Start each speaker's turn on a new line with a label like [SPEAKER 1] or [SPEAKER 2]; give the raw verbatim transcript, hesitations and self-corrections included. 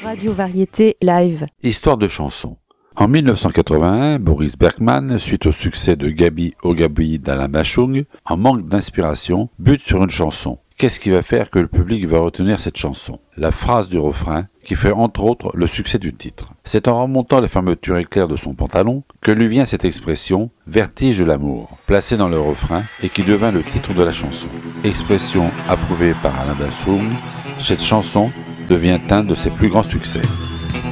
[SPEAKER 1] Radio Variété Live.
[SPEAKER 2] Histoire de chanson. En mille neuf cent quatre-vingt-un, Boris Bergman, suite au succès de Gabi Oh Gabi d'Alain Bachung, en manque d'inspiration, bute sur une chanson. Qu'est-ce qui va faire que le public va retenir cette chanson? La phrase du refrain, qui fait entre autres le succès du titre. C'est en remontant la fermeture éclair de son pantalon que lui vient cette expression « vertige de l'amour », placée dans le refrain et qui devint le titre de la chanson. Expression approuvée par Alain Bachung, cette chanson devient un de ses plus grands succès.